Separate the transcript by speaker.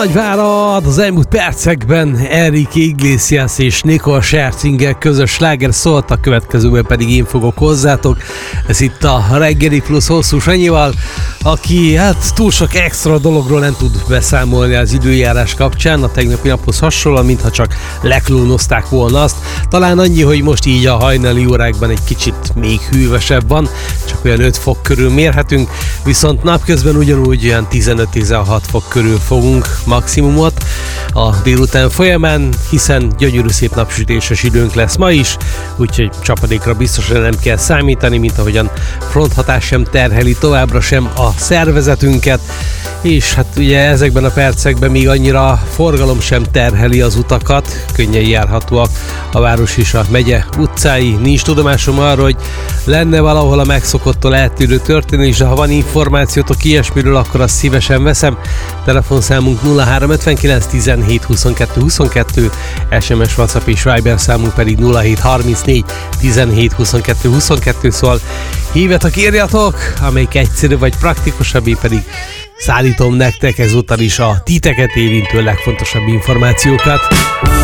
Speaker 1: Nagyvárad az elmúlt percekben Enrique Iglesias és Nicole Scherzinger közös sláger szólt, a következőben pedig én fogok hozzátok. Ez itt a Reggeli Plusz Hosszú Sanyival, aki hát túl sok extra dologról nem tud beszámolni az időjárás kapcsán, a tegnapi naphoz hasonlóan, mintha csak leklónozták volna azt. Talán annyi, hogy most így a hajnali órákban egy kicsit még hűvösebb van, csak olyan 5 fok körül mérhetünk, viszont napközben ugyanúgy olyan 15-16 fok körül fogunk maximumot a délután folyamán, hiszen gyönyörű szép napsütéses időnk lesz ma is, úgyhogy csapadékra biztosan nem kell számítani, mint ahogyan fronthatás sem terheli továbbra sem a szervezetünket, és hát ugye ezekben a percekben még annyira forgalom sem terheli az utakat, könnyen járhatóak a város és a megye utcái. Nincs tudomásom arról, hogy lenne valahol a megszokottól eltérő történés, de ha van információtok ilyesmiről, akkor azt szívesen veszem. Telefonszámunk 0359 17 22 22, SMS, WhatsApp és Viber számunk pedig 0734 17 22 22, szóval hívetek, írjatok, amelyik egyszerű vagy praktikusabb, én pedig szállítom nektek ezúttal is a titeket érintő legfontosabb információkat.